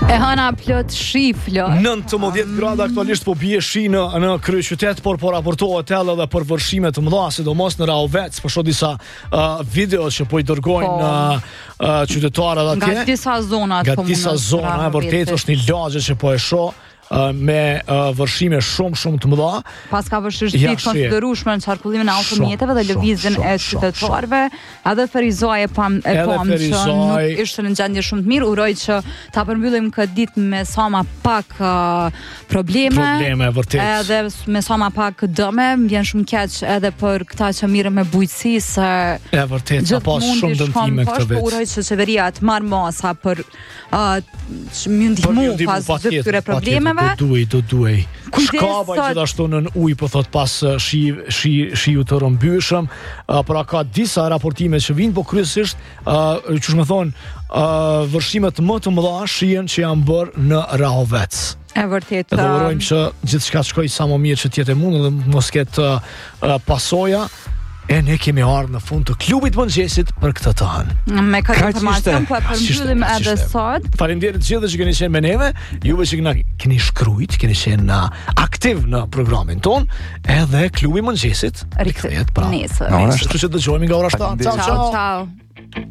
E hëna plot shi flot. 19 grada aktualisht po bie shi në kryeqytet, por raportohet edhe për vërshime të mëdha, sidomos në Rahovec. Po shoh disa video që po i dërgojnë qytetarët atje. Nga disa zona Nga disa zona, vërtet është një lagje që po e shoh me vërshime shumë të mëdha. Pas ka vështirësi të konsiderueshme në qarkullimin e automjeteve dhe lëvizjen e qytetarëve, edhe Ferizaj e pam që nuk ishte në gjendje shumë të mirë. Uroj që ta përmbyllim këtë ditë me sa ma pak probleme vërtet. Edhe me sa ma pak dëme. Më vjen shumë keq edhe për këta që mirë me bujqësi se vërtet ka pas shumë dëmtime këtë vit. Uroj që qeveria të marrë masa për më ndihmu pas këtyre problemeve. Do duaj. Shkaba gjithashtu në ujë, po thot pas shiu të rëmbyshëm, pra ka disa raportime që vinë, po kryesisht që më thonë, vërshimet më të mëdha shihen që janë bërë në Rahovec. E vërtet. Edhe urojmë që gjithçka të shkojë sa më mirë që të jetë mundë dhe mos ketë pasoja. E ne kemi ardhur në fund të klubit mëngjesit për këtë të hënë. Me këtë informacion po e përmbyllim edhe sot. Faleminderit gjithëve që keni qenë me neve, juve që na keni shkruajt, keni qenë aktiv në programin ton, edhe klubi mëngjesit rikthehet pra. Nesër. Kështu që dëgjojmë nga ora 7. Ciao.